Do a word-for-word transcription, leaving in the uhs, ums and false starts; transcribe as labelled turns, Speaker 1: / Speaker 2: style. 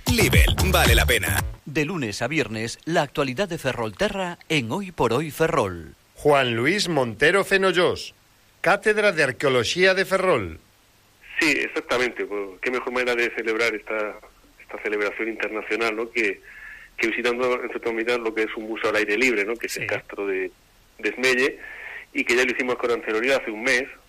Speaker 1: Lidl, vale la pena.
Speaker 2: De lunes a viernes, la actualidad de Ferrolterra en Hoy por Hoy Ferrol.
Speaker 3: Juan Luis Montero Fenollós, Cátedra de Arqueología de Ferrol.
Speaker 4: Sí, exactamente. Pues, qué mejor manera de celebrar esta, esta celebración internacional, ¿no? Que, que visitando en cierta medida lo que es un museo al aire libre, ¿no? Que es sí. el Castro de, de Esmelle, y que ya lo hicimos con anterioridad hace un mes,